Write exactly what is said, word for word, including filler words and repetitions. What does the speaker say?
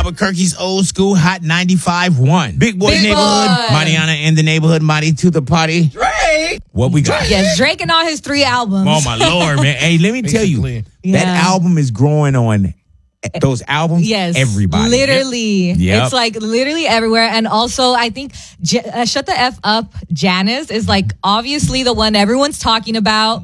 Albuquerque's old school Hot ninety-five one. Big Boy Big Neighborhood, Boy. Mariana in the Neighborhood, Marty to the party. Drake. What we got? Yes, Drake and all his three albums. Oh, my Lord, man. Hey, let me tell you, Basically. that Yeah. album is growing on those albums. Yes, Everybody. literally, Yep. it's like literally everywhere. And also, I think J- uh, "Shut the F Up," Janice is like obviously the one everyone's talking about.